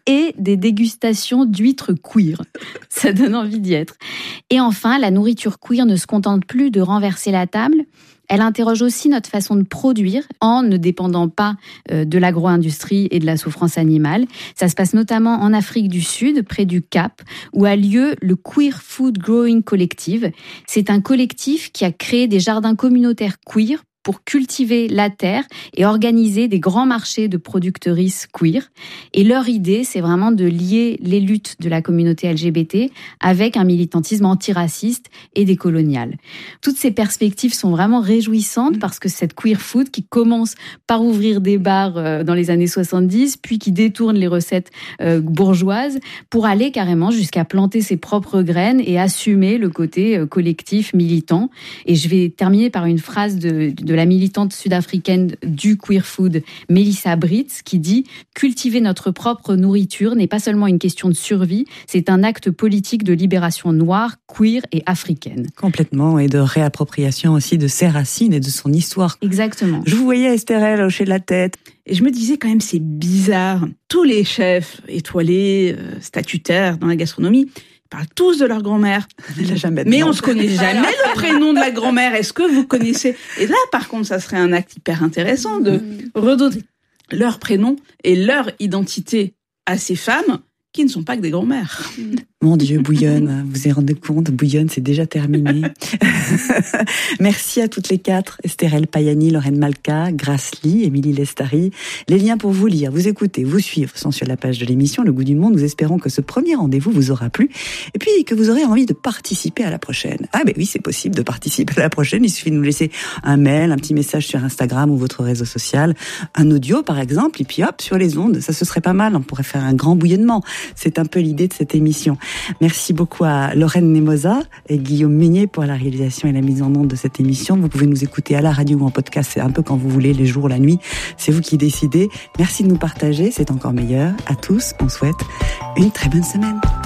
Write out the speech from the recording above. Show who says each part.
Speaker 1: et des dégustations d'huîtres queer. Ça donne envie d'y être. Et enfin, la nourriture queer ne se contente plus de renverser la table. Elle interroge aussi notre façon de produire en ne dépendant pas de l'agro-industrie et de la souffrance animale. Ça se passe notamment en Afrique du Sud, près du Cap, où a lieu le Queer Food Growing Collective. C'est un collectif qui a créé des jardins communautaires queer pour cultiver la terre et organiser des grands marchés de productrices queer. Et leur idée, c'est vraiment de lier les luttes de la communauté LGBT avec un militantisme antiraciste et décolonial. Toutes ces perspectives sont vraiment réjouissantes parce que cette queer food qui commence par ouvrir des bars dans les années 70, puis qui détourne les recettes bourgeoises pour aller carrément jusqu'à planter ses propres graines et assumer le côté collectif, militant. Et je vais terminer par une phrase de la militante sud-africaine du queer food, Melissa Brits, qui dit « Cultiver notre propre nourriture n'est pas seulement une question de survie, c'est un acte politique de libération noire, queer et africaine. »
Speaker 2: Complètement, et de réappropriation aussi de ses racines et de son histoire.
Speaker 1: Exactement.
Speaker 2: Je vous voyais, Estherelle, hocher la tête.
Speaker 3: Et je me disais quand même, c'est bizarre. Tous les chefs étoilés, statutaires dans la gastronomie, parlent tous de leur grand-mère. Mais on se connaît jamais le prénom de la grand-mère. Est-ce que vous connaissez? Et là, par contre, ça serait un acte hyper intéressant de redonner leur prénom et leur identité à ces femmes qui ne sont pas que des grand-mères.
Speaker 2: Mon Dieu, Bouillonne, vous vous rendez compte, Bouillonne, c'est déjà terminé. Merci à toutes les quatre, Estherelle Payani, Lorraine Malka, Grace Lee, Émilie Lestari. Les liens pour vous lire, vous écouter, vous suivre sont sur la page de l'émission Le Goût du Monde. Nous espérons que ce premier rendez-vous vous aura plu et puis que vous aurez envie de participer à la prochaine. Ah ben oui, c'est possible de participer à la prochaine. Il suffit de nous laisser un mail, un petit message sur Instagram ou votre réseau social, un audio par exemple, et puis hop, sur les ondes, ça se serait pas mal. On pourrait faire un grand bouillonnement. C'est un peu l'idée de cette émission. Merci beaucoup à Lorraine Nemosa et Guillaume Meunier pour la réalisation et la mise en onde de cette émission. Vous pouvez nous écouter à la radio ou en podcast, c'est un peu quand vous voulez, les jours, la nuit. C'est vous qui décidez. Merci de nous partager, c'est encore meilleur. À tous, on souhaite une très bonne semaine.